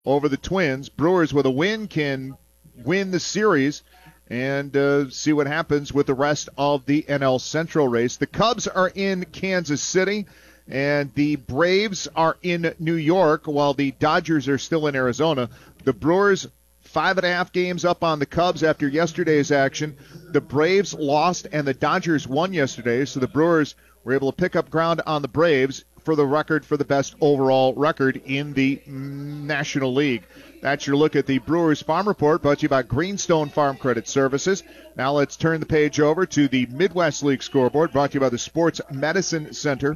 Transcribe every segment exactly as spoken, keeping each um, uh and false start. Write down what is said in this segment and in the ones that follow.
over the Twins. Brewers with a win can win the series and uh, see what happens with the rest of the N L Central race. The Cubs are in Kansas City, and the Braves are in New York, while the Dodgers are still in Arizona. The Brewers, five and a half games up on the Cubs after yesterday's action. The Braves lost, and the Dodgers won yesterday, so the Brewers were able to pick up ground on the Braves for the record for the best overall record in the National League. That's your look at the Brewers Farm Report, brought to you by Greenstone Farm Credit Services. Now let's turn the page over to the Midwest League scoreboard, brought to you by the Sports Medicine Center.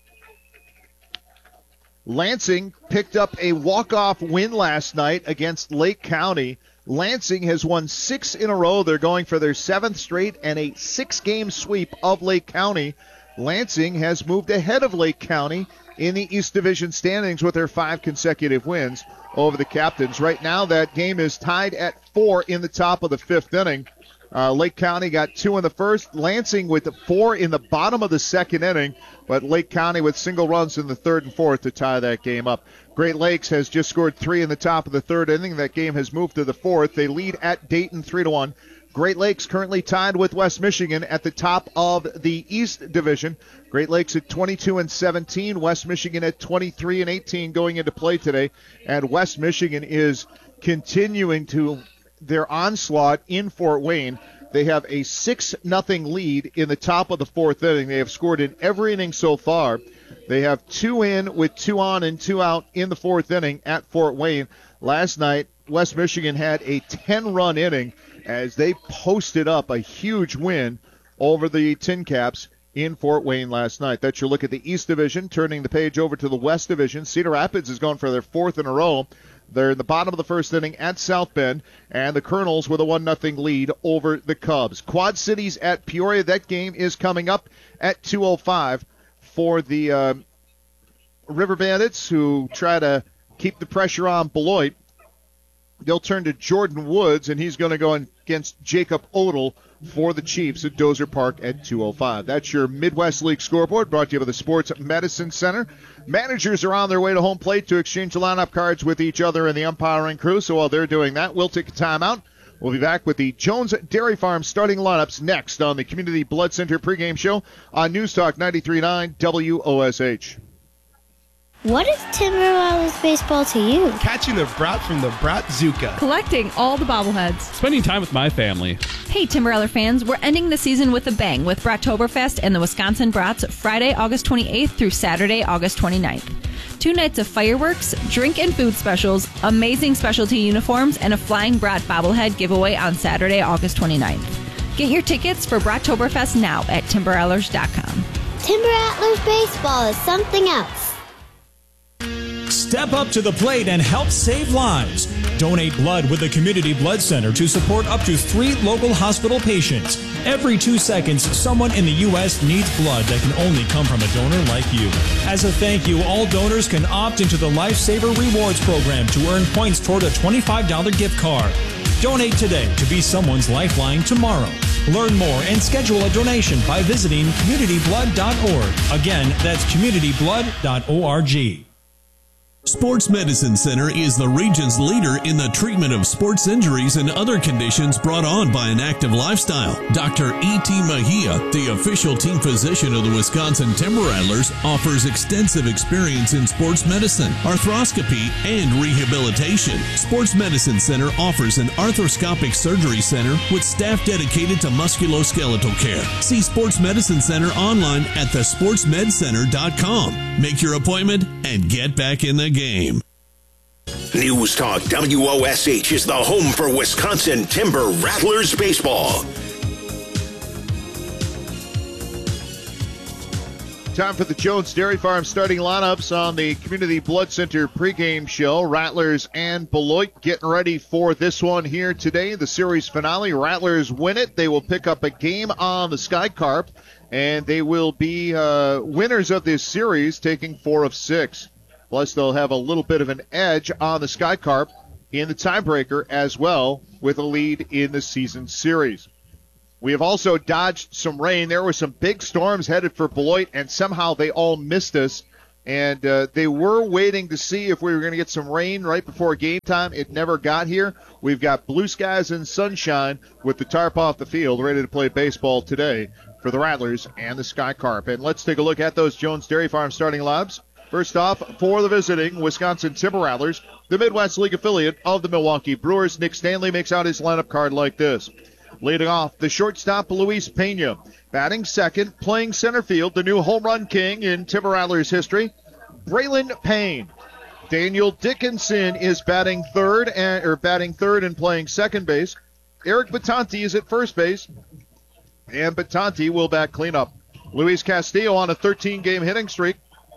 Lansing picked up a walk-off win last night against Lake County. Lansing has won six in a row. They're going for their seventh straight and a six-game sweep of Lake County. Lansing has moved ahead of Lake County in the East Division standings with their five consecutive wins over the Captains. Right now, that game is tied at four in the top of the fifth inning. Uh, Lake County got two in the first. Lansing with four in the bottom of the second inning, but Lake County with single runs in the third and fourth to tie that game up. Great Lakes has just scored three in the top of the third inning. That game has moved to the fourth. They lead at Dayton three to one. Great Lakes currently tied with West Michigan at the top of the East Division. Great Lakes at twenty-two and seventeen. West Michigan at twenty-three and eighteen going into play today. And West Michigan is continuing to their onslaught in Fort Wayne. They have a six nothing lead in the top of the fourth inning. They have scored in every inning so far. They have two in with two on and two out in the fourth inning at Fort Wayne. Last night, West Michigan had a ten-run inning as they posted up a huge win over the Tin Caps in Fort Wayne last night. That's your look at the East Division. Turning the page over to the West Division, Cedar Rapids has gone for their fourth in a row. They're in the bottom of the first inning at South Bend, and the Colonels with a one nothing lead over the Cubs. Quad Cities at Peoria. That game is coming up at two oh five for the uh, River Bandits, who try to keep the pressure on Beloit. They'll turn to Jordan Woods, and he's going to go against Jacob Odell for the Chiefs at Dozer Park at two oh five. That's your Midwest League scoreboard, brought to you by the Sports Medicine Center. Managers are on their way to home plate to exchange lineup cards with each other and the umpiring crew, so while they're doing that, we'll take a timeout. We'll be back with the Jones Dairy Farm starting lineups next on the Community Blood Center pregame show on News Talk ninety-three point nine W O S H. What is Timber Rattlers baseball to you? Catching the brat from the Brat-Zuka. Collecting all the bobbleheads. Spending time with my family. Hey, Timber Rattler fans, we're ending the season with a bang with Brattoberfest and the Wisconsin Brats Friday, August twenty-eighth through Saturday, August twenty-ninth. Two nights of fireworks, drink and food specials, amazing specialty uniforms, and a Flying Brat bobblehead giveaway on Saturday, August twenty-ninth. Get your tickets for Brattoberfest now at timber rattlers dot com. Timber Rattlers baseball is something else. Step up to the plate and help save lives. Donate blood with the Community Blood Center to support up to three local hospital patients. Every two seconds, someone in the U S needs blood that can only come from a donor like you. As a thank you, all donors can opt into the Lifesaver Rewards program to earn points toward a twenty-five dollars gift card. Donate today to be someone's lifeline tomorrow. Learn more and schedule a donation by visiting community blood dot org. Again, that's community blood dot org. Sports Medicine Center is the region's leader in the treatment of sports injuries and other conditions brought on by an active lifestyle. Doctor E T. Mejia, the official team physician of the Wisconsin Timber Rattlers, offers extensive experience in sports medicine, arthroscopy, and rehabilitation. Sports Medicine Center offers an arthroscopic surgery center with staff dedicated to musculoskeletal care. See Sports Medicine Center online at the sports med center dot com. Make your appointment and get back in the game. News Talk W O S H is the home for Wisconsin Timber Rattlers baseball. Time for the Jones Dairy Farm starting lineups on the Community Blood Center pregame show. Rattlers and Beloit getting ready for this one here today, the series finale. Rattlers win it. They will pick up a game on the Sky Carp, and they will be uh, winners of this series, taking four of six. Plus, they'll have a little bit of an edge on the Sky Carp in the tiebreaker as well, with a lead in the season series. We have also dodged some rain. There were some big storms headed for Beloit, and somehow they all missed us And uh, they were waiting to see if we were going to get some rain right before game time. It never got here. We've got blue skies and sunshine with the tarp off the field, ready to play baseball today for the Rattlers and the Sky Carp. And let's take a look at those Jones Dairy Farm starting lineups. First off, for the visiting Wisconsin Timber Rattlers, the Midwest League affiliate of the Milwaukee Brewers, Nick Stanley makes out his lineup card like this. Leading off, the shortstop, Luis Pena. Batting second, playing center field, the new home run king in Timber Rattlers history, Braylon Payne. Daniel Dickinson is batting third and or batting third and playing second base. Eric Batanti is at first base, and Batanti will bat cleanup. Luis Castillo on a thirteen-game hitting streak.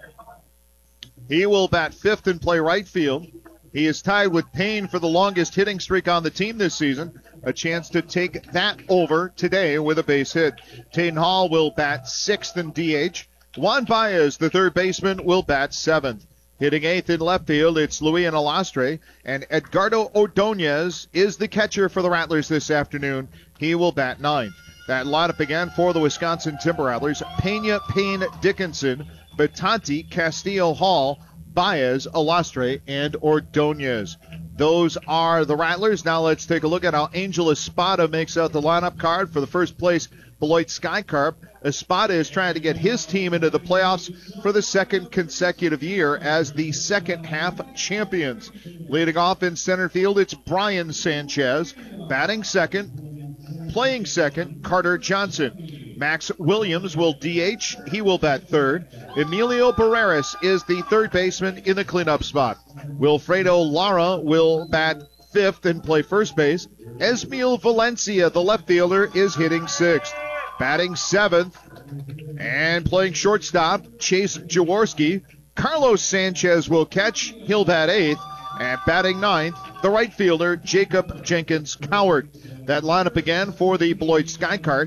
He will bat fifth and play right field. He is tied with Payne for the longest hitting streak on the team this season. A chance to take that over today with a base hit. Taden Hall will bat sixth in D H. Juan Baez, the third baseman, will bat seventh. Hitting eighth in left field, it's Luis Alastre, and Edgardo Ordonez is the catcher for the Rattlers this afternoon. He will bat ninth. That lineup again for the Wisconsin Timber Rattlers: Pena, Payne, Dickinson, Batanti, Castillo, Hall, Baez, Alastre, and Ordonez. Those are the Rattlers. Now let's take a look at how Angel Espada makes out the lineup card for the first place Beloit Sky Carp. Espada is trying to get his team into the playoffs for the second consecutive year as the second half champions. Leading off in center field, it's Brian Sanchez. Batting second, playing second, Carter Johnson. Max Williams will D H. He will bat third. Emilio Barreras is the third baseman in the cleanup spot. Wilfredo Lara will bat fifth and play first base. Esmil Valencia, the left fielder, is hitting sixth. Batting seventh and playing shortstop, Chase Jaworski. Carlos Sanchez will catch. He'll bat eighth. And batting ninth, the right fielder, Jacob Jenkins Coward. That lineup again for the Beloit Sky Carp: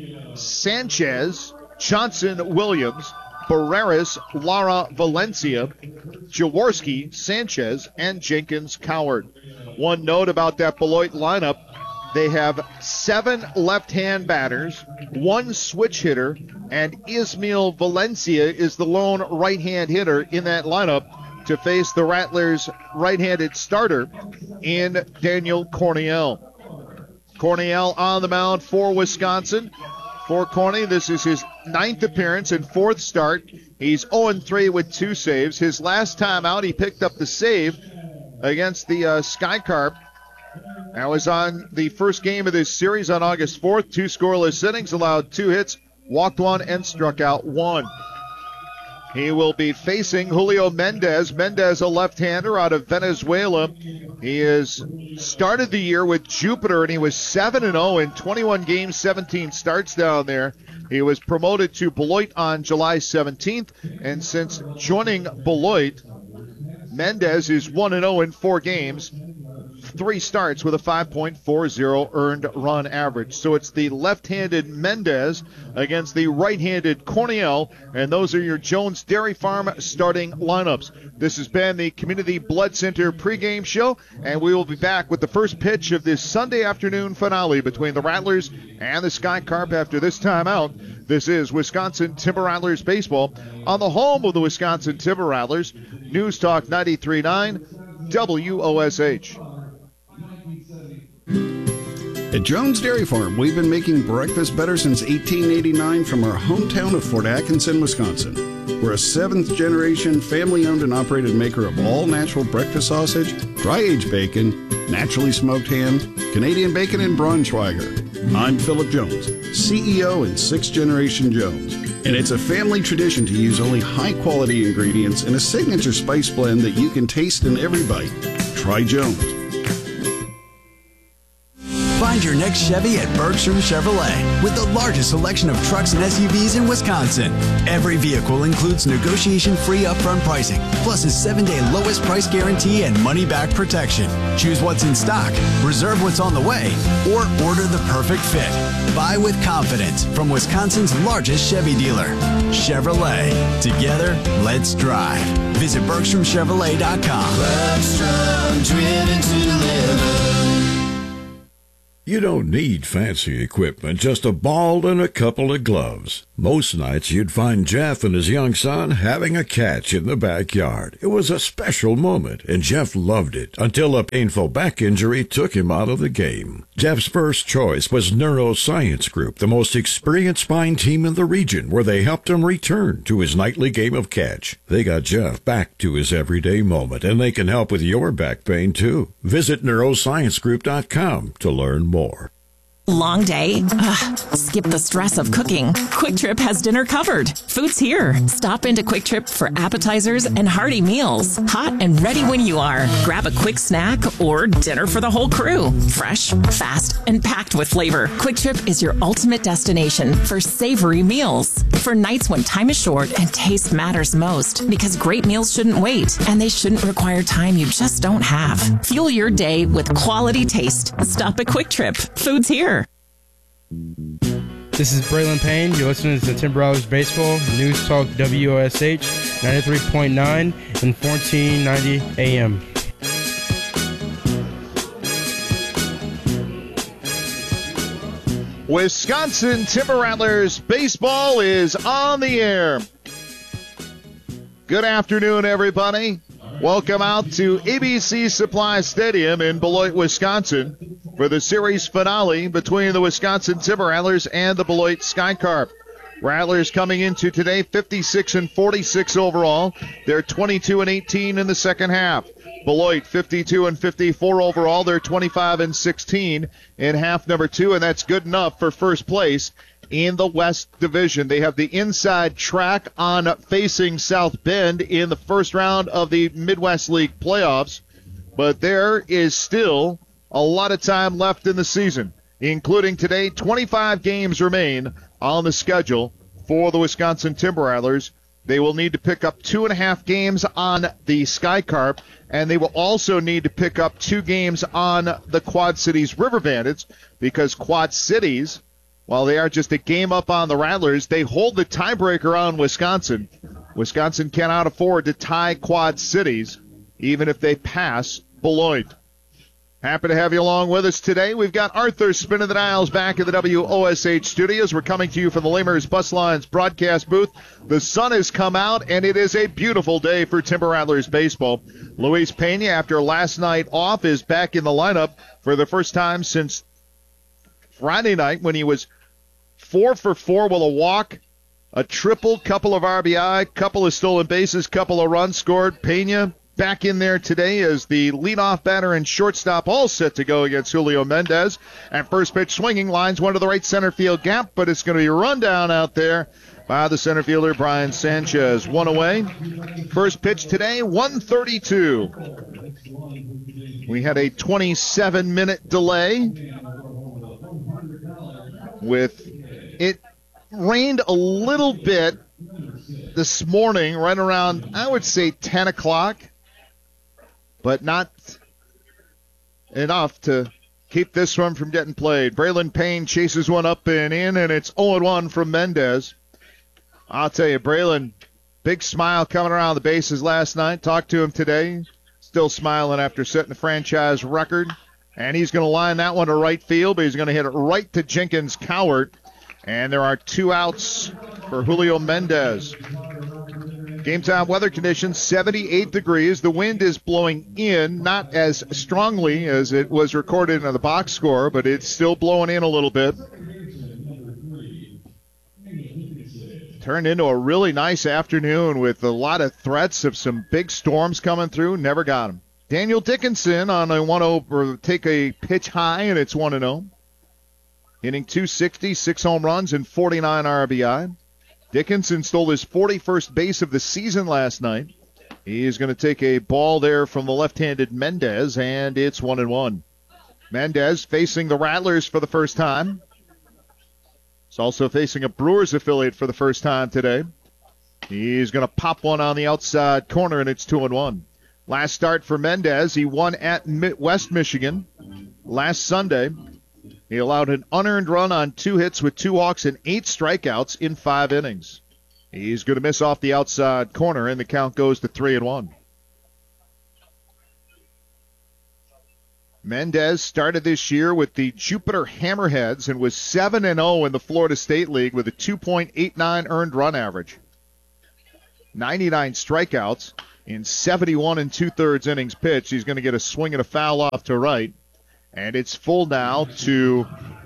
Sanchez, Johnson, Williams, Barreras, Lara, Valencia, Jaworski, Sanchez, and Jenkins Coward. One note about that Beloit lineup: they have seven left-hand batters, one switch hitter, and Ismail Valencia is the lone right-hand hitter in that lineup to face the Rattlers' right-handed starter in Daniel Corniel. Corniel on the mound for Wisconsin. For Corny, this is his ninth appearance and fourth start. He's oh and three with two saves. His last time out, he picked up the save against the uh, Sky Carp. That was on the first game of this series on August fourth. Two scoreless innings, allowed two hits, walked one, and struck out one. He will be facing Julio Mendez. Mendez, a left-hander out of Venezuela. He has started the year with Jupiter, and he was seven and oh in twenty-one games, seventeen starts down there. He was promoted to Beloit on July seventeenth, and since joining Beloit, Mendez is one and oh in four games, three starts with a five point four oh earned run average. So it's the left-handed Mendez against the right-handed Corniel, and those are your Jones Dairy Farm starting lineups. This has been the Community Blood Center pregame show, and we will be back with the first pitch of this Sunday afternoon finale between the Rattlers and the Sky Carp after this timeout. This is Wisconsin Timber Rattlers baseball on the home of the Wisconsin Timber Rattlers, News Talk ninety-three point nine W O S H. At Jones Dairy Farm, we've been making breakfast better since eighteen eighty-nine from our hometown of Fort Atkinson, Wisconsin. We're a seventh-generation, family-owned and operated maker of all-natural breakfast sausage, dry-aged bacon, naturally smoked ham, Canadian bacon, and Braunschweiger. I'm Philip Jones, C E O and sixth-generation Jones, and it's a family tradition to use only high-quality ingredients in a signature spice blend that you can taste in every bite. Try Jones. Find your next Chevy at Bergstrom Chevrolet with the largest selection of trucks and S U Vs in Wisconsin. Every vehicle includes negotiation-free upfront pricing, plus a seven-day lowest price guarantee and money-back protection. Choose what's in stock, reserve what's on the way, or order the perfect fit. Buy with confidence from Wisconsin's largest Chevy dealer. Chevrolet. Together, let's drive. Visit Bergstrom Chevrolet dot com. Bergstrom, driven to deliver. You don't need fancy equipment, just a ball and a couple of gloves. Most nights you'd find Jeff and his young son having a catch in the backyard. It was a special moment, and Jeff loved it until a painful back injury took him out of the game. Jeff's first choice was Neuroscience Group, the most experienced spine team in the region, where they helped him return to his nightly game of catch. They got Jeff back to his everyday moment, and they can help with your back pain, too. Visit neuroscience group dot com to learn more. Long day? Ugh, skip the stress of cooking. Quick Trip has dinner covered. Food's here. Stop into Quick Trip for appetizers and hearty meals. Hot and ready when you are. Grab a quick snack or dinner for the whole crew. Fresh, fast, and packed with flavor. Quick Trip is your ultimate destination for savory meals. For nights when time is short and taste matters most. Because great meals shouldn't wait, and they shouldn't require time you just don't have. Fuel your day with quality taste. Stop at Quick Trip. Food's here. This is Braylon Payne. You're listening to Timber Rattlers Baseball, News Talk W O S H, ninety-three point nine and fourteen ninety A M. Wisconsin Timber Rattlers Baseball is on the air. Good afternoon, everybody. Welcome out to A B C Supply Stadium in Beloit, Wisconsin for the series finale between the Wisconsin Timber Rattlers and the Beloit Skycarp. Rattlers coming into today fifty-six and forty-six overall. They're twenty-two and eighteen in the second half. Beloit fifty-two and fifty-four overall. They're twenty-five and sixteen in half number two, and that's good enough for first place in the West Division. They have the inside track on facing South Bend in the first round of the Midwest League playoffs, but there is still a lot of time left in the season, including today. twenty-five games remain on the schedule for the Wisconsin Timber Rattlers. They will need to pick up two and a half games on the Skycarp, and they will also need to pick up two games on the Quad Cities River Bandits, because Quad Cities, while they are just a game up on the Rattlers, they hold the tiebreaker on Wisconsin. Wisconsin cannot afford to tie Quad Cities, even if they pass Beloit. Happy to have you along with us today. We've got Arthur spinning the dials back at the W O S H studios. We're coming to you from the Lamers Bus Lines broadcast booth. The sun has come out, and it is a beautiful day for Timber Rattlers baseball. Luis Pena, after last night off, is back in the lineup for the first time since Friday night, when he was four for four with a walk, a triple, couple of R B I, couple of stolen bases, couple of runs scored. Pena back in there today as the leadoff batter and shortstop, all set to go against Julio Mendez. At first pitch swinging, lines one to the right center field gap, but it's going to be a rundown out there by the center fielder, Brian Sanchez. One away. First pitch today, one thirty-two. We had a twenty-seven minute delay with it rained a little bit this morning, right around, I would say, ten o'clock, but not enough to keep this one from getting played. Braylon Payne chases one up and in, and it's oh and one from Mendez. I'll tell you, Braylon, big smile coming around the bases last night. Talked to him today. Still smiling after setting the franchise record. And he's going to line that one to right field, but he's going to hit it right to Jenkins Cowart. And there are two outs for Julio Mendez. Game time weather conditions, seventy-eight degrees. The wind is blowing in, not as strongly as it was recorded in the box score, but it's still blowing in a little bit. Turned into a really nice afternoon with a lot of threats of some big storms coming through. Never got them. Daniel Dickinson on a one oh, take a pitch high, and it's one oh. Hitting two sixty, six home runs, and forty-nine R B I. Dickinson stole his forty-first base of the season last night. He is going to take a ball there from the left-handed Mendez, and it's one and one. Mendez facing the Rattlers for the first time. He's also facing a Brewers affiliate for the first time today. He's going to pop one on the outside corner, and it's two and one. Last start for Mendez, he won at West Michigan last Sunday. He allowed an unearned run on two hits with two walks and eight strikeouts in five innings. He's going to miss off the outside corner, and the count goes to three and one. Mendez started this year with the Jupiter Hammerheads and was seven and oh in the Florida State League with a two point eight nine earned run average. ninety-nine strikeouts in seventy-one and two-thirds innings pitched. He's going to get a swing and a foul off to right. And it's full now to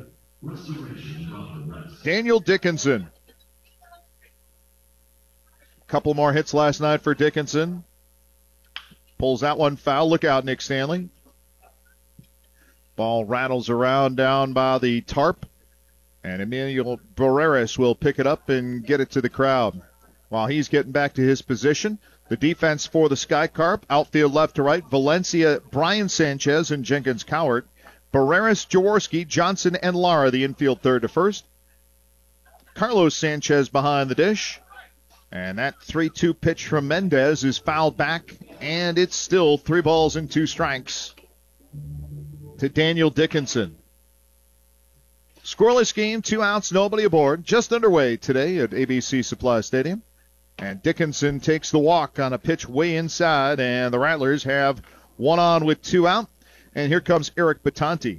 Daniel Dickinson. Couple more hits last night for Dickinson. Pulls that one foul. Look out, Nick Stanley. Ball rattles around down by the tarp. And Emilio Barreras will pick it up and get it to the crowd. While he's getting back to his position, the defense for the Sky Carp, outfield left to right, Valencia, Brian Sanchez, and Jenkins Cowart. Barreras, Jaworski, Johnson, and Lara, the infield third to first. Carlos Sanchez behind the dish. And that three two pitch from Mendez is fouled back, and it's still three balls and two strikes to Daniel Dickinson. Scoreless game, two outs, nobody aboard. Just underway today at A B C Supply Stadium. And Dickinson takes the walk on a pitch way inside, and the Rattlers have one on with two out. And here comes Eric Batanti.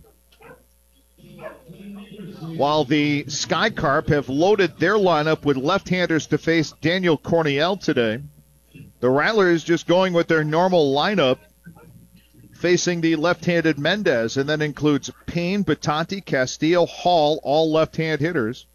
While the Sky Carp have loaded their lineup with left-handers to face Daniel Corniel today, the Rattlers just going with their normal lineup, facing the left-handed Mendez, and that includes Payne, Batanti, Castillo, Hall, all left-hand hitters.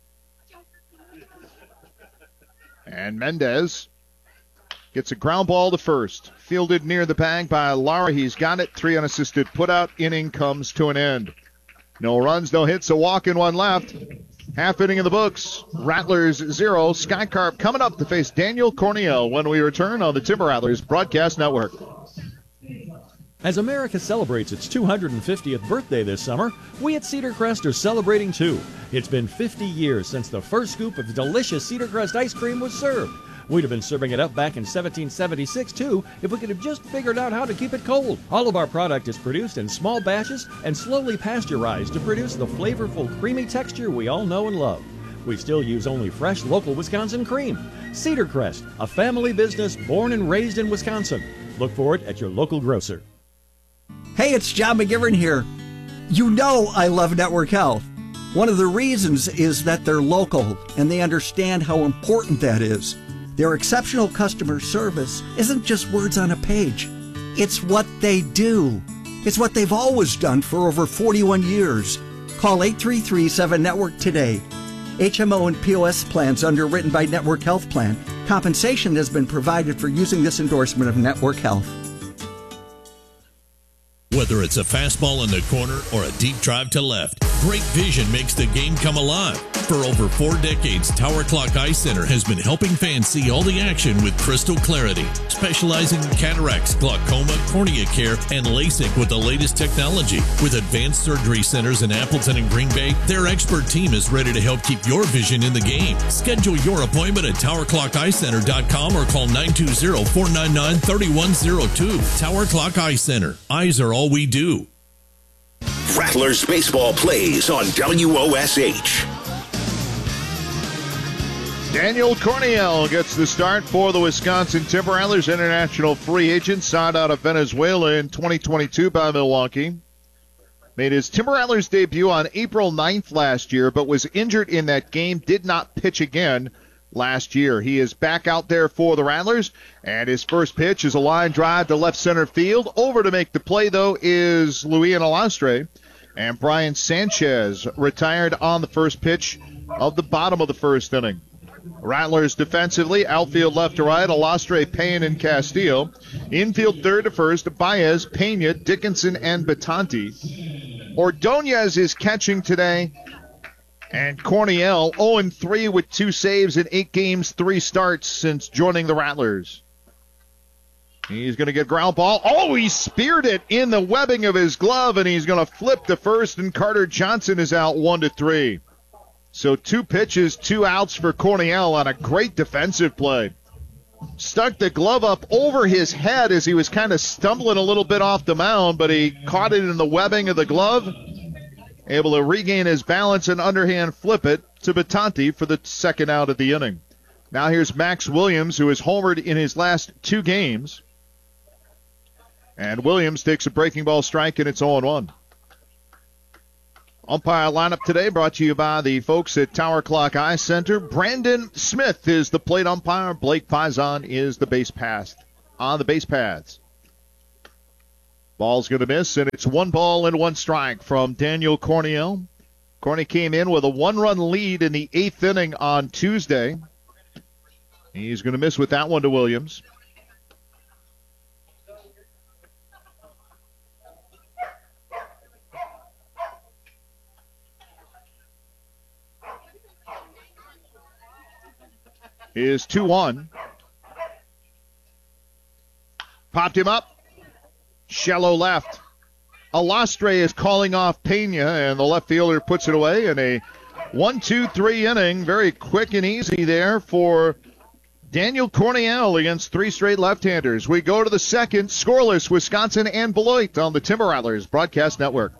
And Mendez gets a ground ball to first. Fielded near the bag by Lara. He's got it. Three unassisted putout. Inning comes to an end. No runs, no hits, a walk and one left. Half inning in the books. Rattlers zero. Sky Carp coming up to face Daniel Corniel when we return on the Timber Rattlers Broadcast Network. As America celebrates its two hundred fiftieth birthday this summer, we at Cedar Crest are celebrating too. It's been fifty years since the first scoop of delicious Cedar Crest ice cream was served. We'd have been serving it up back in seventeen seventy-six too if we could have just figured out how to keep it cold. All of our product is produced in small batches and slowly pasteurized to produce the flavorful, creamy texture we all know and love. We still use only fresh, local Wisconsin cream. Cedar Crest, a family business born and raised in Wisconsin. Look for it at your local grocer. Hey, it's John McGivern here. You know I love Network Health. One of the reasons is that they're local and they understand how important that is. Their exceptional customer service isn't just words on a page. It's what they do. It's what they've always done for over forty-one years. Call eight three three, seven network today. H M O and P O S plans underwritten by Network Health Plan. Compensation has been provided for using this endorsement of Network Health. Whether it's a fastball in the corner or a deep drive to left, great vision makes the game come alive. For over four decades, Tower Clock Eye Center has been helping fans see all the action with crystal clarity, specializing in cataracts, glaucoma, cornea care, and LASIK with the latest technology. With advanced surgery centers in Appleton and Green Bay, their expert team is ready to help keep your vision in the game. Schedule your appointment at tower clock eye center dot com or call nine two zero, four nine nine, three one zero two. Tower Clock Eye Center. Eyes are all we do. Rattlers baseball plays on W O S H. Daniel Corniel gets the start for the Wisconsin Timber Rattlers, international free agent, signed out of Venezuela in twenty twenty-two by Milwaukee. Made his Timber Rattlers debut on April ninth last year, but was injured in that game, did not pitch again last year. He is back out there for the Rattlers, and his first pitch is a line drive to left center field. Over to make the play, though, is Luian Alastre, and Brian Sanchez retired on the first pitch of the bottom of the first inning. Rattlers defensively, outfield left to right, Alastre, Payne, and Castillo. Infield third to first, Baez, Pena, Dickinson, and Batanti. Ordonez is catching today, and Corniel oh and three with two saves in eight games, three starts since joining the Rattlers. He's going to get ground ball. Oh, he speared it in the webbing of his glove, and he's going to flip to first, and Carter Johnson is out one to three. So two pitches, two outs for Corniel on a great defensive play. Stuck the glove up over his head as he was kind of stumbling a little bit off the mound, but he caught it in the webbing of the glove. Able to regain his balance and underhand flip it to Batanti for the second out of the inning. Now here's Max Williams, who has homered in his last two games. And Williams takes a breaking ball strike, and it's oh and one. Umpire lineup today brought to you by the folks at Tower Clock Eye Center. Brandon Smith is the plate umpire. Blake Pizon is the base pass on the base paths. Ball's going to miss, and it's one ball and one strike from Daniel Cornell. Corney came in with a one-run lead in the eighth inning on Tuesday. He's going to miss with that one to Williams. Is two one. Popped him up. Shallow left. Alastre is calling off Pena, and the left fielder puts it away in a one two three inning. Very quick and easy there for Daniel Cornell against three straight left-handers. We go to the second, scoreless, Wisconsin and Beloit on the Timber Rattlers Broadcast Network.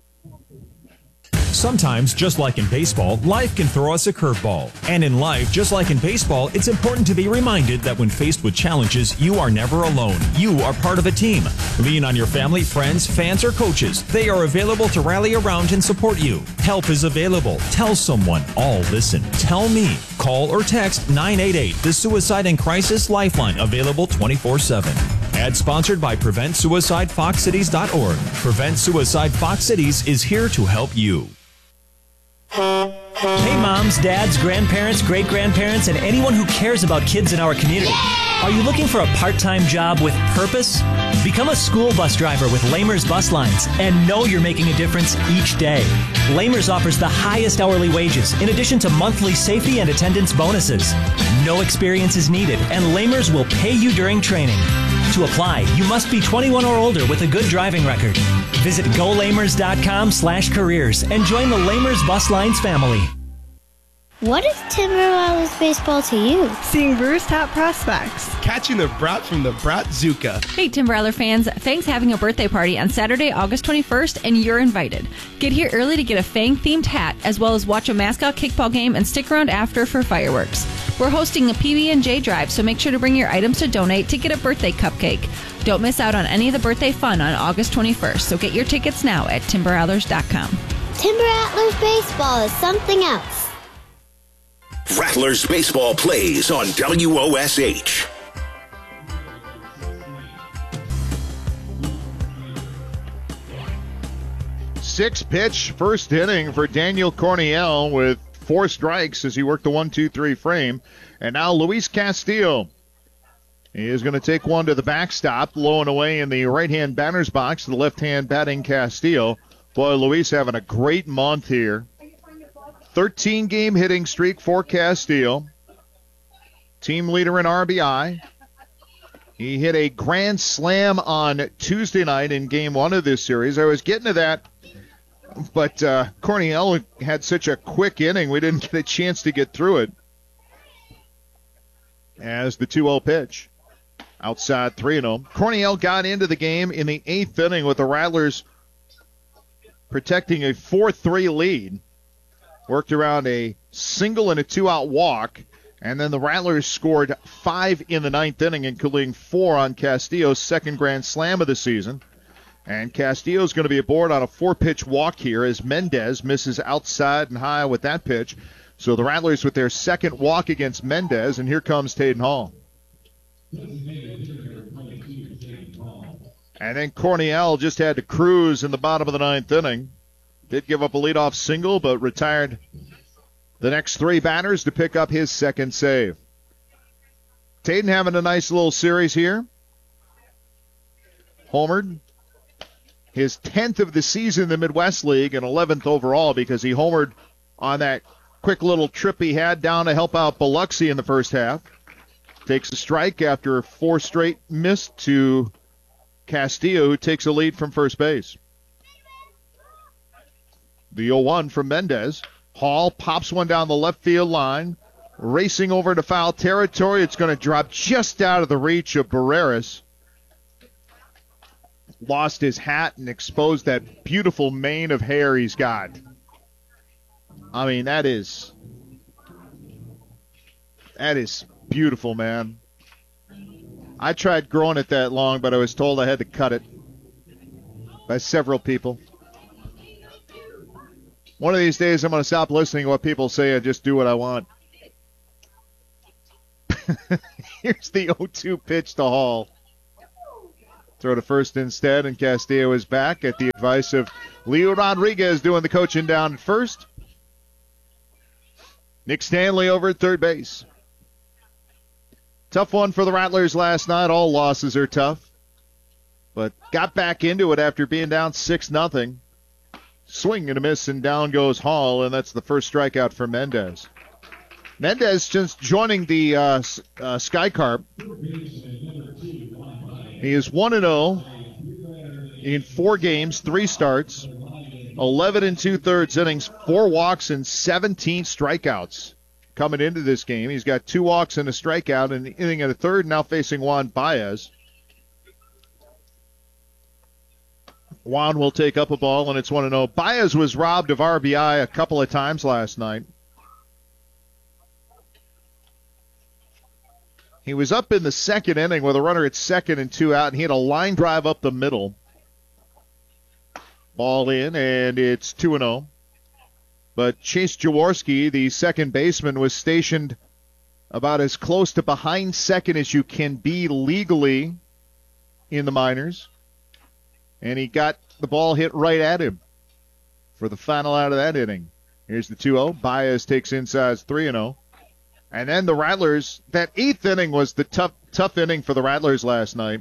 Sometimes, just like in baseball, life can throw us a curveball. And in life, just like in baseball, it's important to be reminded that when faced with challenges, you are never alone. You are part of a team. Lean on your family, friends, fans, or coaches. They are available to rally around and support you. Help is available. Tell someone. All listen. Tell me. Call or text nine eight eight, the Suicide and Crisis Lifeline, available twenty-four seven. Ad sponsored by Prevent Suicide Fox Cities dot org. Prevent Suicide Fox Cities is here to help you. Hey moms, dads, grandparents, great-grandparents, and anyone who cares about kids in our community. Are you looking for a part-time job with purpose? Become a school bus driver with Lamers Bus Lines and know you're making a difference each day. Lamers offers the highest hourly wages in addition to monthly safety and attendance bonuses. No experience is needed, and Lamers will pay you during training. To apply, you must be twenty-one or older with a good driving record. Visit go lamers dot com slash careers and join the Lamers Bus Lines family. What is Timber Rattlers baseball to you? Seeing Brewers top prospects. Catching the brat from the Bratzuka. Hey, Timber Rattler fans, Fang's having a birthday party on Saturday, August twenty-first, and you're invited. Get here early to get a Fang-themed hat, as well as watch a mascot kickball game and stick around after for fireworks. We're hosting a P B and J drive, so make sure to bring your items to donate to get a birthday cupcake. Don't miss out on any of the birthday fun on August twenty-first, so get your tickets now at timber rattlers dot com. Timber Rattlers baseball is something else. Rattlers baseball plays on W O S H. Six pitch first inning for Daniel Cornell with four strikes as he worked the one two three frame. And now Luis Castillo. He is going to take one to the backstop, low and away in the right-hand batter's box, the left-hand batting Castillo. Boy, Luis having a great month here. thirteen-game hitting streak for Castillo. Team leader in R B I. He hit a grand slam on Tuesday night in game one of this series. I was getting to that, but uh, Cornell had such a quick inning, we didn't get a chance to get through it. As the two oh pitch. Outside three and oh. Cornell got into the game in the eighth inning with the Rattlers protecting a four three lead. Worked around a single and a two-out walk, and then the Rattlers scored five in the ninth inning, including four on Castillo's second grand slam of the season. And Castillo's going to be aboard on a four-pitch walk here as Mendez misses outside and high with that pitch. So the Rattlers with their second walk against Mendez, and here comes Taden Hall. And then Cornell just had to cruise in the bottom of the ninth inning. Did give up a leadoff single, but retired the next three batters to pick up his second save. Taden having a nice little series here. Homered. His tenth of the season in the Midwest League and eleventh overall because he homered on that quick little trip he had down to help out Biloxi in the first half. Takes a strike after four straight missed to Castillo, who takes a lead from first base. The oh one from Mendez. Hall pops one down the left field line. Racing over to foul territory. It's going to drop just out of the reach of Barreras. Lost his hat and exposed that beautiful mane of hair he's got. I mean, that is... That is beautiful, man. I tried growing it that long, but I was told I had to cut it by several people. One of these days, I'm going to stop listening to what people say and just do what I want. Here's the oh two pitch to Hall. Throw to first instead, and Castillo is back at the advice of Leo Rodriguez doing the coaching down at first. Nick Stanley over at third base. Tough one for the Rattlers last night. All losses are tough. But got back into it after being down six nothing. Swing and a miss, and down goes Hall, and that's the first strikeout for Mendez. Mendez just joining the uh, uh, Sky Carp. He is one and oh in four games, three starts, eleven and two-thirds innings, four walks, and seventeen strikeouts coming into this game. He's got two walks and a strikeout, and an inning and a third, now facing Juan Baez. Juan will take up a ball, and it's one and oh. Baez was robbed of R B I a couple of times last night. He was up in the second inning with a runner at second and two out, and he had a line drive up the middle. Ball in, and it's two and oh. But Chase Jaworski, the second baseman, was stationed about as close to behind second as you can be legally in the minors. And he got the ball hit right at him for the final out of that inning. Here's the two oh. Baez takes inside three and oh. And then the Rattlers, that eighth inning was the tough tough inning for the Rattlers last night.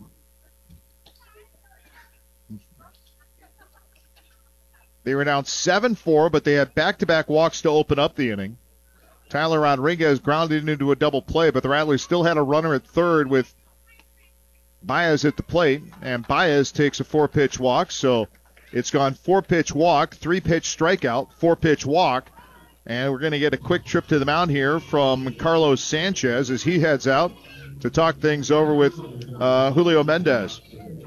They were down seven four, but they had back-to-back walks to open up the inning. Tyler Rodriguez grounded into a double play, but the Rattlers still had a runner at third with Baez at the plate, and Baez takes a four-pitch walk, so it's gone four-pitch walk, three-pitch strikeout, four-pitch walk, and we're going to get a quick trip to the mound here from Carlos Sanchez as he heads out to talk things over with uh, Julio Mendez.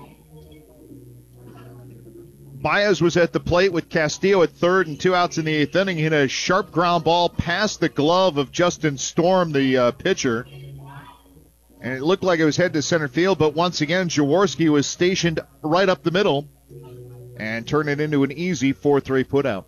Baez was at the plate with Castillo at third and two outs in the eighth inning. He hit a sharp ground ball past the glove of Justin Storm, the uh, pitcher. And it looked like it was headed to center field, but once again, Jaworski was stationed right up the middle and turned it into an easy four three putout.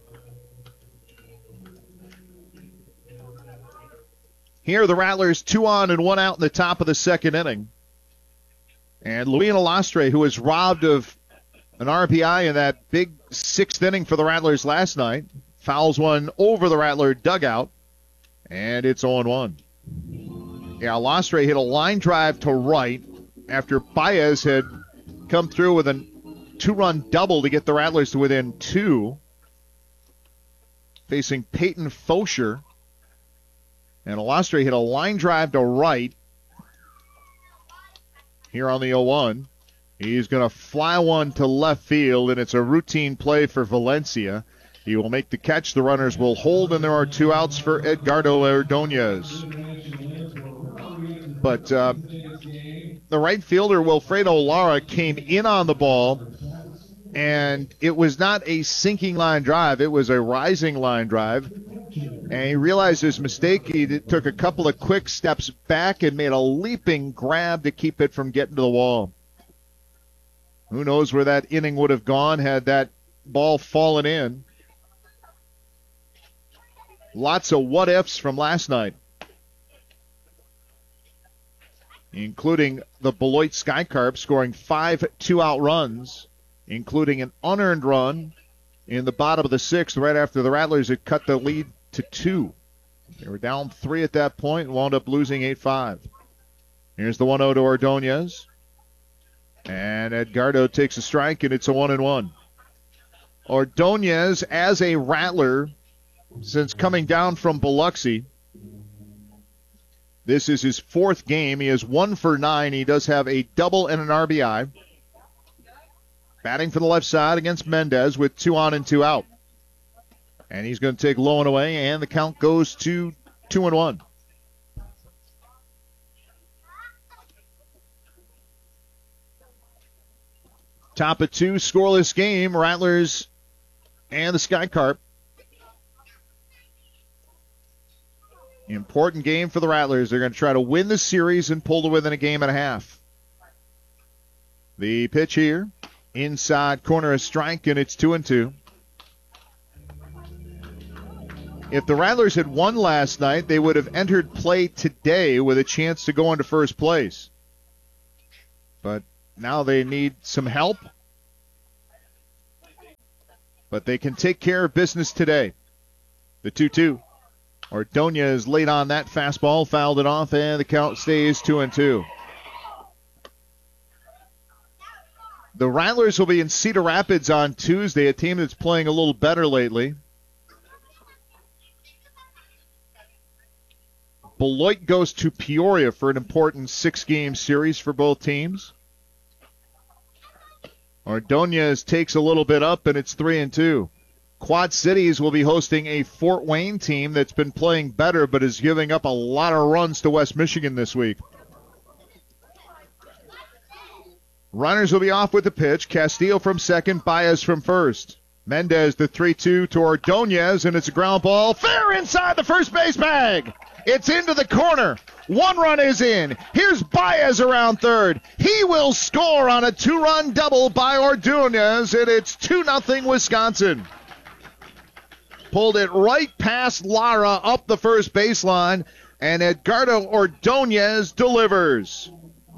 Here, the Rattlers two on and one out in the top of the second inning. And Luis Alastre, who was robbed of an R B I in that big sixth inning for the Rattlers last night, fouls one over the Rattler dugout, and it's oh one. Yeah, Alastre hit a line drive to right after Baez had come through with a two-run double to get the Rattlers to within two. Facing Peyton Fosher. And Alastre hit a line drive to right here on the oh one. He's going to fly one to left field, and it's a routine play for Valencia. He will make the catch. The runners will hold, and there are two outs for Edgardo Ordonez. But uh, the right fielder, Wilfredo Lara, came in on the ball, and it was not a sinking line drive. It was a rising line drive. And he realized his mistake. He did, took a couple of quick steps back and made a leaping grab to keep it from getting to the wall. Who knows where that inning would have gone had that ball fallen in. Lots of what-ifs from last night, including the Beloit Skycarp scoring five two-out runs, including an unearned run in the bottom of the sixth right after the Rattlers had cut the lead to two. They were down three at that point and wound up losing eight five. Here's the one oh to Ordonez. And Edgardo takes a strike, and it's a one and one. Ordonez, as a Rattler, since coming down from Biloxi, this is his fourth game. He is one for nine. He does have a double and an R B I. Batting from the left side against Mendez with two on and two out. And he's going to take low and away, and the count goes to two and one. Top of two, scoreless game, Rattlers and the Skycarp. Important game for the Rattlers. They're going to try to win the series and pull to within a game and a half. The pitch here, inside corner a strike, and it's two and two. If the Rattlers had won last night, they would have entered play today with a chance to go into first place. But now they need some help. But they can take care of business today. The two two. Ordonez late on that fastball, fouled it off, and the count stays two and two. The Rattlers will be in Cedar Rapids on Tuesday, a team that's playing a little better lately. Beloit goes to Peoria for an important six-game series for both teams. Ordonez takes a little bit up, and it's three and two. Quad Cities will be hosting a Fort Wayne team that's been playing better but is giving up a lot of runs to West Michigan this week. Runners will be off with the pitch. Castillo from second, Baez from first. Mendez the three two to Ordonez, and it's a ground ball. Fair inside the first base bag. It's into the corner. One run is in. Here's Baez around third. He will score on a two-run double by Ordonez, and it's two nothing Wisconsin. Pulled it right past Lara up the first baseline, and Edgardo Ordonez delivers.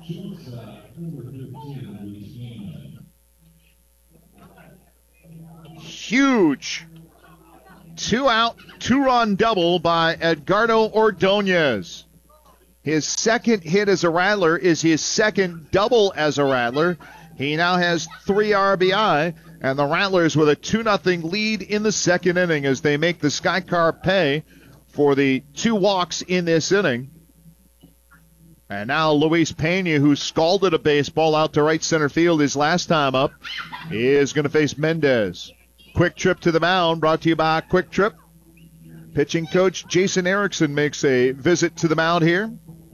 Huge two-out, two-run double by Edgardo Ordonez. His second hit as a Rattler is his second double as a Rattler. He now has three R B I, and the Rattlers with a two nothing lead in the second inning as they make the Sky Car pay for the two walks in this inning. And now Luis Pena, who scalded a baseball out to right center field his last time up, is going to face Mendez. Quick Trip to the mound, brought to you by Quick Trip. Pitching coach Jason Erickson makes a visit to the mound here.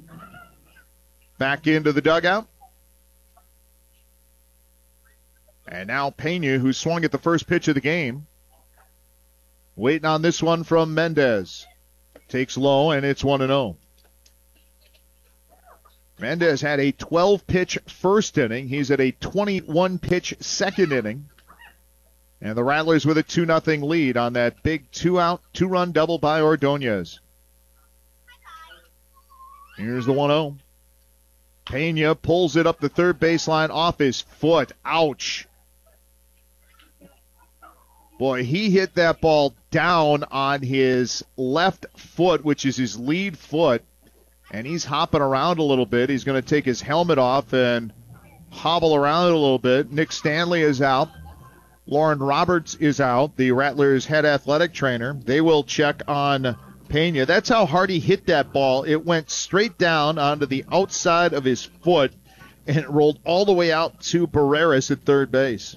Back into the dugout. And now Pena, who swung at the first pitch of the game. Waiting on this one from Mendez. Takes low, and it's one and oh. Mendez had a twelve-pitch first inning. He's at a twenty-one pitch second inning. And the Rattlers with a two nothing lead on that big two-out, two-run double by Ordonez. Here's the one oh. Pena pulls it up the third baseline off his foot. Ouch. Boy, he hit that ball down on his left foot, which is his lead foot, and he's hopping around a little bit. He's going to take his helmet off and hobble around a little bit. Nick Stanley is out. Lauren Roberts is out, the Rattlers head athletic trainer. They will check on Pena. That's how hard he hit that ball. It went straight down onto the outside of his foot, and it rolled all the way out to Barreras at third base.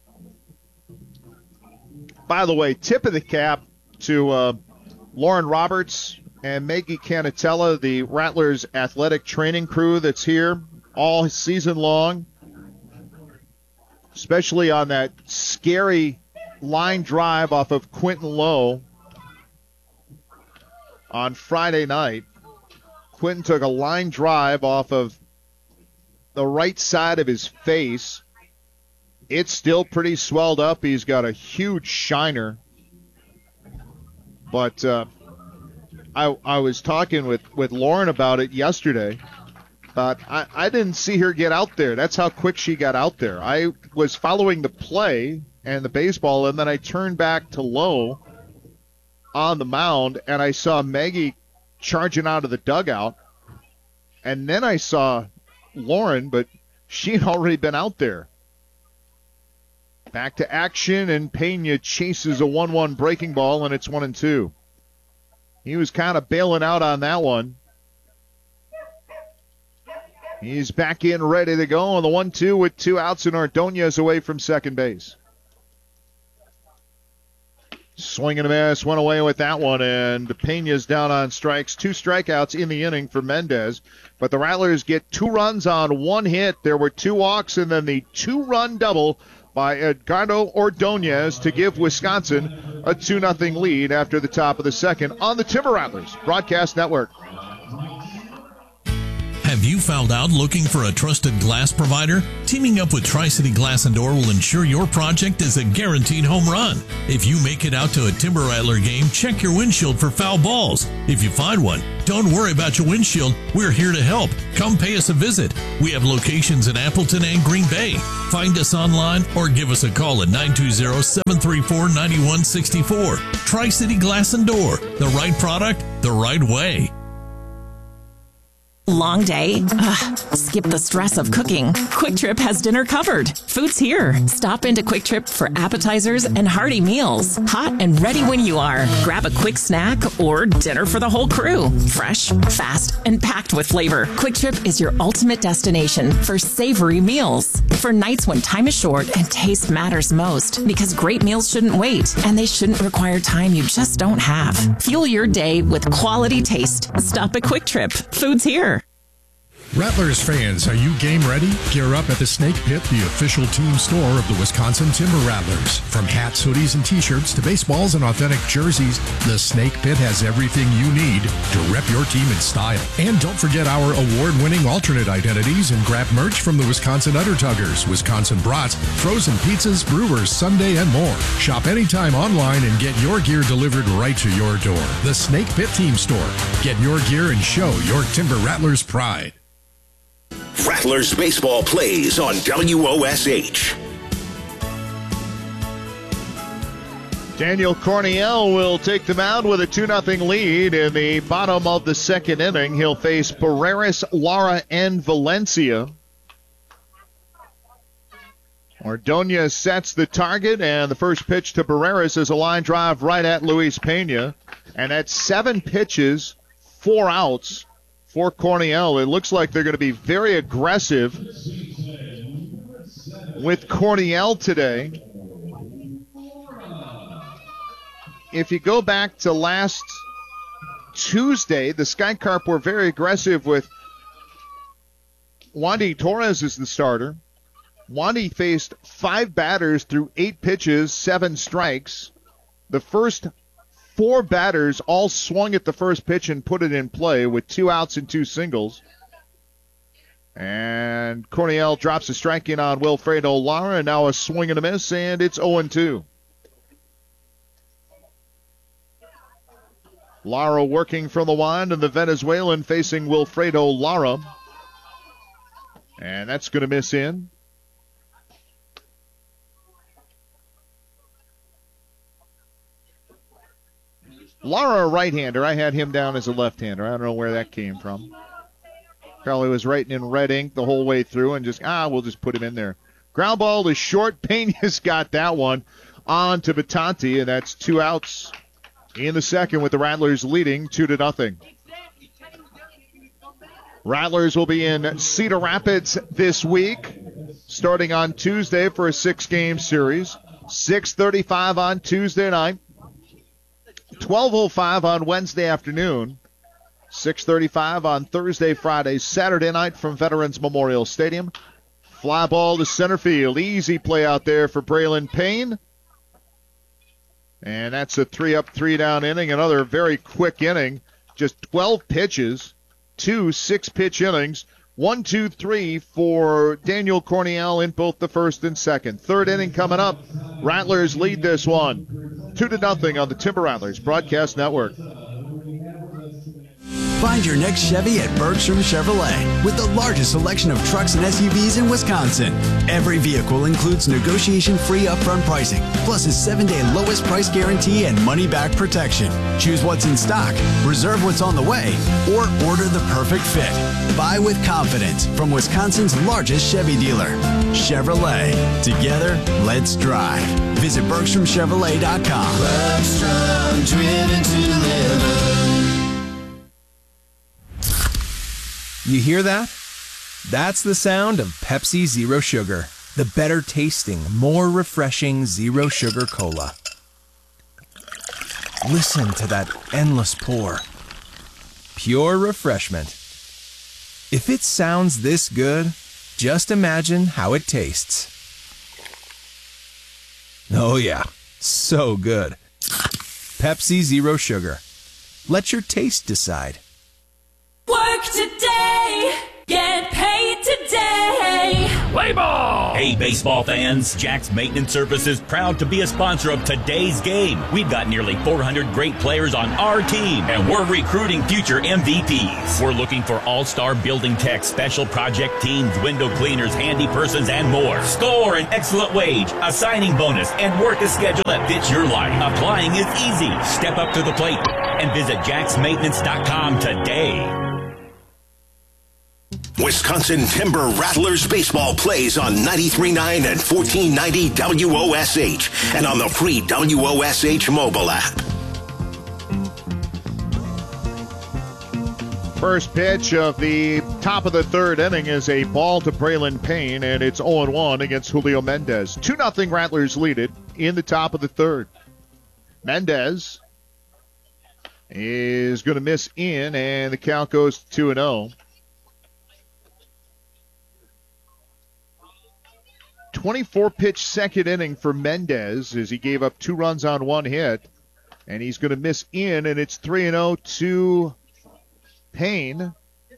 By the way, tip of the cap to uh, Lauren Roberts and Maggie Canatella, the Rattlers athletic training crew that's here all season long. Especially on that scary line drive off of Quentin Lowe on Friday night. Quentin took a line drive off of the right side of his face. It's still pretty swelled up. He's got a huge shiner. But uh, I, I was talking with, with Lauren about it yesterday. But I, I didn't see her get out there. That's how quick she got out there. I was following the play and the baseball, and then I turned back to Lowe on the mound, and I saw Maggie charging out of the dugout. And then I saw Lauren, but she had already been out there. Back to action, and Pena chases a one one breaking ball, and it's one and two. He was kind of bailing out on that one. He's back in, ready to go on the one two with two outs, and Ordonez away from second base. Swing and a miss, went away with that one, and Pena's down on strikes. Two strikeouts in the inning for Mendez, but the Rattlers get two runs on one hit. There were two walks, and then the two-run double by Edgardo Ordonez to give Wisconsin a two nothing lead after the top of the second on the Timber Rattlers Broadcast Network. Have Have you found out looking for a trusted glass provider? Teaming up with Tri-City Glass and Door will ensure your project is a guaranteed home run. If you make it out to a Timber Rattler game, check your windshield for foul balls. If you find one, don't worry about your windshield. We're here to help. Come pay us a visit. We have locations in Appleton and Green Bay. Find us online or give us a call at nine two zero, seven three four, nine one six four. Tri-City Glass and Door. The right product, the right way. Long day? Ugh, skip the stress of cooking. Quick Trip has dinner covered. Food's here. Stop into Quick Trip for appetizers and hearty meals. Hot and ready when you are. Grab a quick snack or dinner for the whole crew. Fresh, fast, and packed with flavor. Quick Trip is your ultimate destination for savory meals. For nights when time is short and taste matters most. Because great meals shouldn't wait, and they shouldn't require time you just don't have. Fuel your day with quality taste. Stop at Quick Trip. Food's here. Rattlers fans, are you game ready? Gear up at the Snake Pit, the official team store of the Wisconsin Timber Rattlers. From hats, hoodies, and t-shirts to baseballs and authentic jerseys, the Snake Pit has everything you need to rep your team in style. And don't forget our award-winning alternate identities and grab merch from the Wisconsin Undertuggers, Wisconsin Brats, frozen pizzas, brewers, Sunday, and more. Shop anytime online and get your gear delivered right to your door. The Snake Pit Team Store. Get your gear and show your Timber Rattlers pride. Rattlers baseball plays on W O S H. Daniel Corniel will take the mound with a two nothing lead in the bottom of the second inning. He'll face Barreras, Lara, and Valencia. Ordonez sets the target, and the first pitch to Barreras is a line drive right at Luis Pena. And that's seven pitches, four outs for Corniel. It looks like they're going to be very aggressive with Corniel today. If you go back to last Tuesday, the Sky Carp were very aggressive with Wandy Torres as the starter. Wandy faced five batters through eight pitches, seven strikes. The first Four batters all swung at the first pitch and put it in play with two outs and two singles. And Corniel drops a strike in on Wilfredo Lara, and now a swing and a miss, and it's oh and two. Lara working from the wind, and the Venezuelan facing Wilfredo Lara. And that's going to miss in. Lara, a right-hander. I had him down as a left-hander. I don't know where that came from. Probably was writing in red ink the whole way through and just, ah, we'll just put him in there. Ground ball is short. Pena's got that one on to Batanti, and that's two outs in the second with the Rattlers leading two to nothing. Rattlers will be in Cedar Rapids this week, starting on Tuesday for a six-game series. six thirty-five on Tuesday night. twelve oh five on Wednesday afternoon, six thirty-five on Thursday, Friday, Saturday night from Veterans Memorial Stadium. Fly ball to center field. Easy play out there for Braylon Payne. And that's a three-up, three-down inning. Another very quick inning. Just twelve pitches, two six-pitch innings. One, two, three for Daniel Corniel in both the first and second. Third inning coming up. Rattlers lead this one. Two to nothing on the Timber Rattlers Broadcast Network. Find your next Chevy at Bergstrom Chevrolet with the largest selection of trucks and S U Vs in Wisconsin. Every vehicle includes negotiation-free upfront pricing, plus a seven-day lowest price guarantee and money-back protection. Choose what's in stock, reserve what's on the way, or order the perfect fit. Buy with confidence from Wisconsin's largest Chevy dealer, Chevrolet. Together, let's drive. Visit Bergstrom Chevrolet dot com. Bergstrom, driven to live. You hear that? That's the sound of Pepsi Zero Sugar, the better tasting, more refreshing Zero Sugar Cola. Listen to that endless pour. Pure refreshment. If it sounds this good, just imagine how it tastes. Oh yeah, so good. Pepsi Zero Sugar. Let your taste decide. Work today. Get paid today. Play ball! Hey, baseball fans, Jack's Maintenance Services proud to be a sponsor of today's game. We've got nearly four hundred great players on our team, and we're recruiting future M V Ps. We're looking for all-star building techs, special project teams, window cleaners, handy persons, and more. Score an excellent wage, a signing bonus, and work a schedule that fits your life. Applying is easy. Step up to the plate and visit jacks maintenance dot com today. Wisconsin Timber Rattlers baseball plays on ninety-three point nine and fourteen ninety W O S H and on the free W O S H mobile app. First pitch of the top of the third inning is a ball to Braylon Payne, and it's oh one against Julio Mendez. two nothing Rattlers lead it in the top of the third. Mendez is going to miss in, and the count goes to two and oh. twenty-four pitch second inning for Mendez as he gave up two runs on one hit, and he's going to miss in, and it's three and oh to Payne.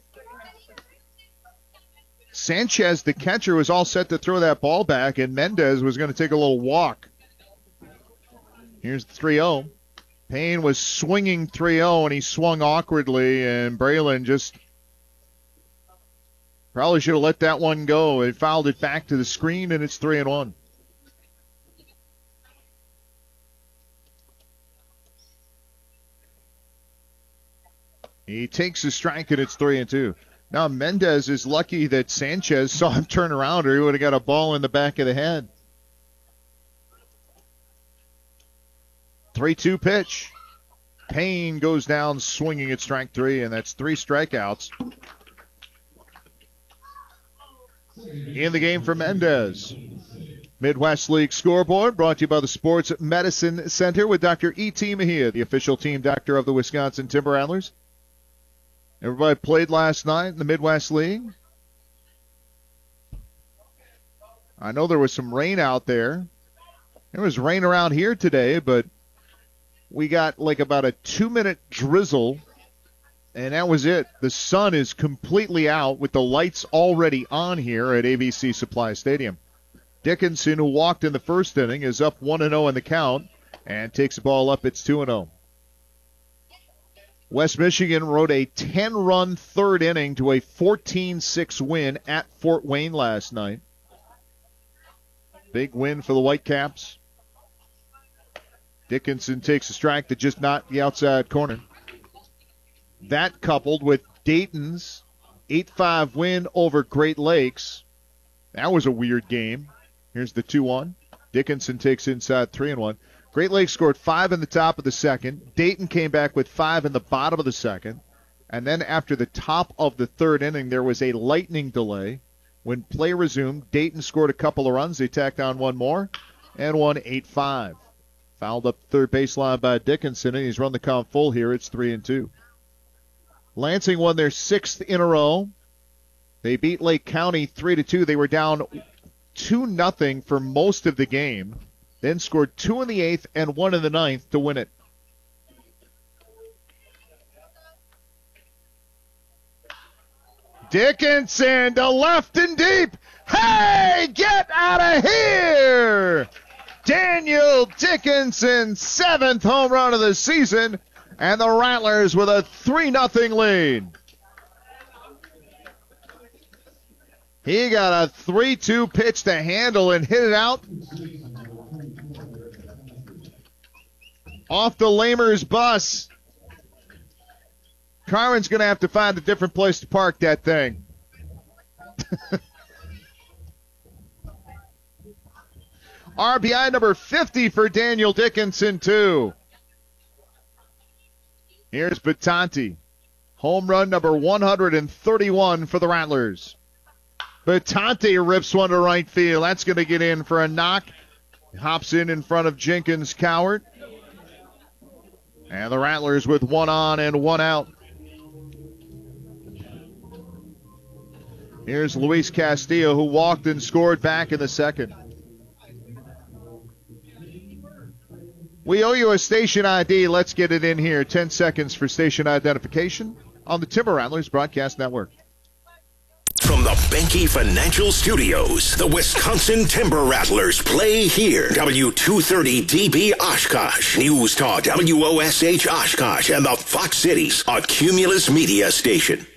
Sanchez, the catcher, was all set to throw that ball back, and Mendez was going to take a little walk. Here's the three oh. Payne was swinging three oh, and he swung awkwardly, and Braylon just probably should have let that one go. It fouled it back to the screen, and it's three and one. He takes a strike, and it's three and two. Now Mendez is lucky that Sanchez saw him turn around, or he would have got a ball in the back of the head. three two pitch. Payne goes down swinging at strike three, and that's three strikeouts in the game for Mendez. Midwest League scoreboard brought to you by the Sports Medicine Center with Doctor E T. Mejia, the official team doctor of the Wisconsin Timber Rattlers. Everybody played last night in the Midwest League. I know there was some rain out there. There was rain around here today, but we got like about a two-minute drizzle, and that was it. The sun is completely out with the lights already on here at A B C Supply Stadium. Dickinson, who walked in the first inning, is up one and oh in the count and takes the ball up. It's two and oh. West Michigan rode a ten-run third inning to a fourteen six win at Fort Wayne last night. Big win for the Whitecaps. Dickinson takes a strike that just knocked the outside corner. That coupled with Dayton's eight five win over Great Lakes. That was a weird game. Here's the two one. Dickinson takes inside three and one. Great Lakes scored five in the top of the second. Dayton came back with five in the bottom of the second. And then after the top of the third inning, there was a lightning delay. When play resumed, Dayton scored a couple of runs. They tacked on one more and won eight five. Fouled up third baseline by Dickinson, and he's run the count full here. It's three and two. Lansing won their sixth in a row. They beat Lake County three to two. They were down two nothing for most of the game. Then scored two in the eighth and one in the ninth to win it. Dickinson to left and deep. Hey, get out of here! Daniel Dickinson, seventh home run of the season, and the Rattlers with a three nothing lead. He got a three two pitch to handle and hit it out off the Lamers bus. Carmen's going to have to find a different place to park that thing. R B I number fifty for Daniel Dickinson, too. Here's Batanti. Home run number one hundred thirty-one for the Rattlers. Batanti rips one to right field. That's going to get in for a knock. Hops in in front of Jenkins Cowart. And the Rattlers with one on and one out. Here's Luis Castillo, who walked and scored back in the second. We owe you a station I D. Let's get it in here. Ten seconds for station identification on the Timber Rattlers Broadcast Network. Benke Financial Studios. The Wisconsin Timber Rattlers play here. W two thirty D B Oshkosh. News Talk W O S H Oshkosh and the Fox Cities, a Cumulus Media station.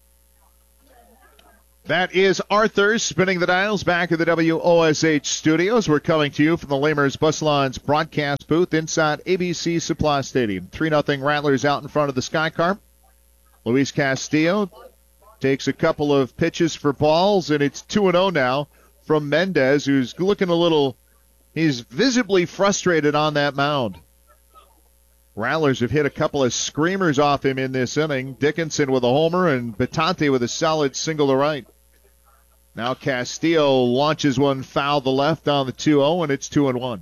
That is Arthur spinning the dials back at the W O S H studios. We're coming to you from the Lamers Bus Lines broadcast booth inside A B C Supply Stadium. three nothing Rattlers out in front of the Sky Carp. Luis Castillo takes a couple of pitches for balls, and it's two and oh now from Mendez, who's looking a little, he's visibly frustrated on that mound. Rattlers have hit a couple of screamers off him in this inning. Dickinson with a homer and Batante with a solid single to right. Now Castillo launches one foul to left on the two oh, and it's two and one.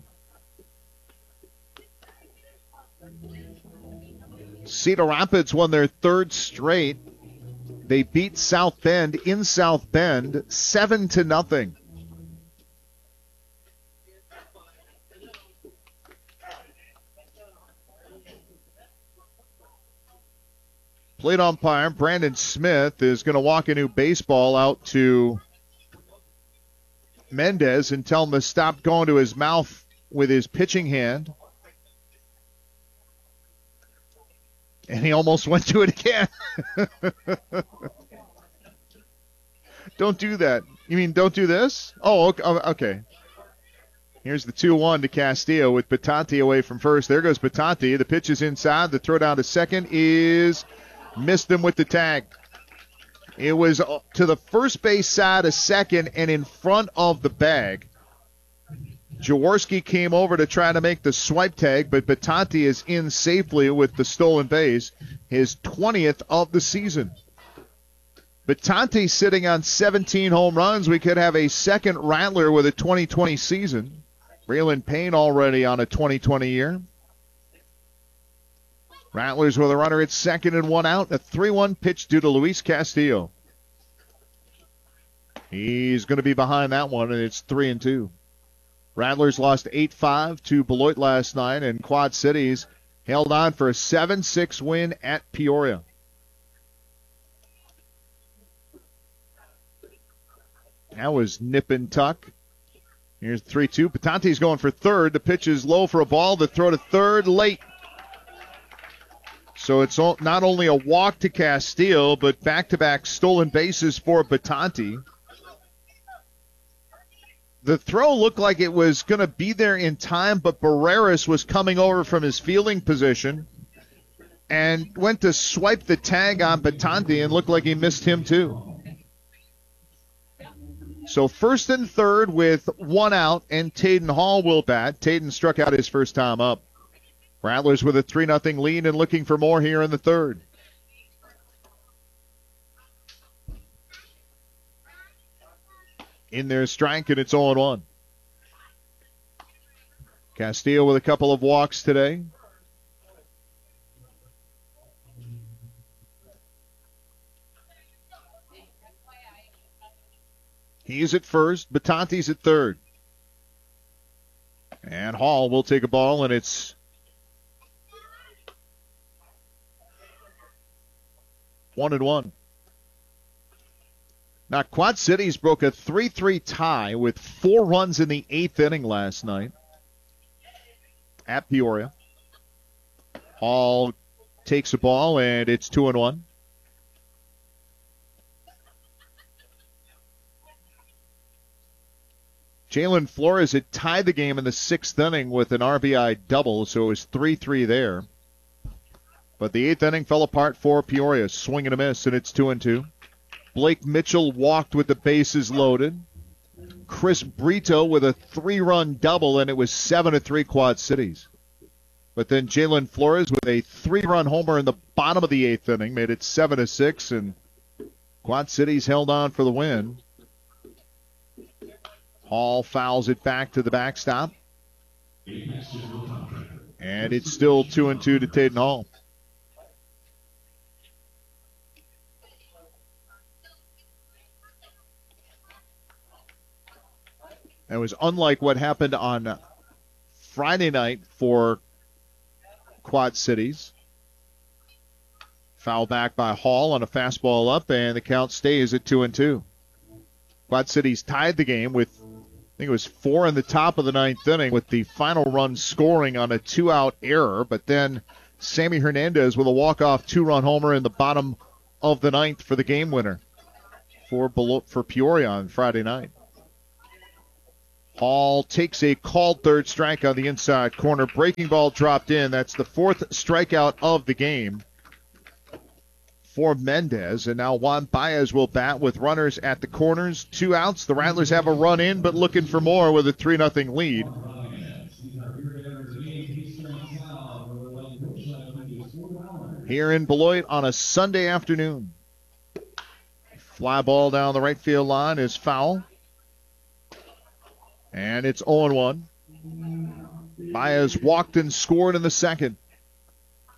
Cedar Rapids won their third straight. They beat South Bend in South Bend seven to nothing. Plate umpire Brandon Smith is going to walk a new baseball out to Mendez and tell him to stop going to his mouth with his pitching hand. And he almost went to it again. Don't do that. You mean don't do this? Oh, okay. Here's the two one to Castillo with Batante away from first. There goes Batante. The pitch is inside. The throw down to second is missed him with the tag. It was to the first base side of second and in front of the bag. Jaworski came over to try to make the swipe tag, but Batante is in safely with the stolen base, his twentieth of the season. Batante sitting on seventeen home runs. We could have a second Rattler with a twenty twenty season. Braylon Payne already on a twenty twenty year. Rattlers with a runner at second and one out. A three one pitch due to Luis Castillo. He's going to be behind that one, and it's three and two. Rattlers lost eight five to Beloit last night, and Quad Cities held on for a seven six win at Peoria. That was nip and tuck. Here's three two. Batante's going for third. The pitch is low for a ball. The throw to third late. So it's not only a walk to Castillo, but back-to-back stolen bases for Batante. The throw looked like it was going to be there in time, but Barreras was coming over from his fielding position and went to swipe the tag on Batante and looked like he missed him too. So first and third with one out, and Tayden Hall will bat. Tayden struck out his first time up. Rattlers with a three nothing lead and looking for more here in the third. In their strike, and it's oh and one. Castillo with a couple of walks today. He's at first. Batante's at third. And Hall will take a ball, and it's one and one. Now, Quad Cities broke a three three tie with four runs in the eighth inning last night at Peoria. Hall takes a ball, and it's two and one. Jalen Flores had tied the game in the sixth inning with an R B I double, so it was three three there. But the eighth inning fell apart for Peoria. Swing and a miss, and it's two and two. Blake Mitchell walked with the bases loaded. Chris Brito with a three-run double, and it was seven to three Quad Cities. But then Jalen Flores with a three-run homer in the bottom of the eighth inning made it seven to six, and Quad Cities held on for the win. Hall fouls it back to the backstop. And it's still two and two to Tayden Hall. It was unlike what happened on Friday night for Quad Cities. Foul back by Hall on a fastball up, and the count stays at two and two. Quad Cities tied the game with, I think it was four in the top of the ninth inning, with the final run scoring on a two-out error. But then Sammy Hernandez with a walk-off two-run homer in the bottom of the ninth for the game winner for for Peoria on Friday night. Hall takes a called third strike on the inside corner. Breaking ball dropped in. That's the fourth strikeout of the game for Mendez. And now Juan Baez will bat with runners at the corners. Two outs. The Rattlers have a run in, but looking for more with a three nothing lead. Here in Beloit on a Sunday afternoon. Fly ball down the right field line is foul. And it's oh and one. Baez walked and scored in the second.